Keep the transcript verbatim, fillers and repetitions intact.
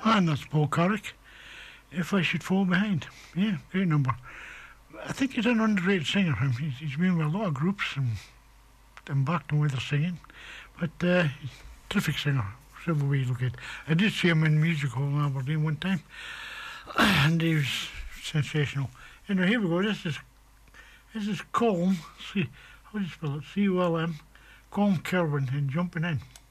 And that's Paul Carrick. If I Should Fall Behind. Yeah, great number. I think he's an underrated singer. He's, he's been with a lot of groups and, and backed them with their singing. But uh, he's a terrific singer, whichever way you look at it. I did see him in Music Hall in Aberdeen one time, and he was sensational. Anyway, here we go. This is this is Colm. See, how do you spell it? C O L M. Colm Kelvin and Jumping In.